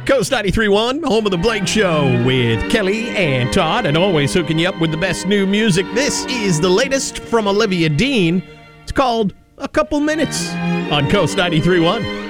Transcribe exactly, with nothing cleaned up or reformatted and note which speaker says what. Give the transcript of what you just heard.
Speaker 1: Coast ninety-three point one, home of the Blake Show with Kelly and Todd, and always hooking you up with the best new music. This is the latest from Olivia Dean. It's called A Couple Minutes on Coast ninety-three point one.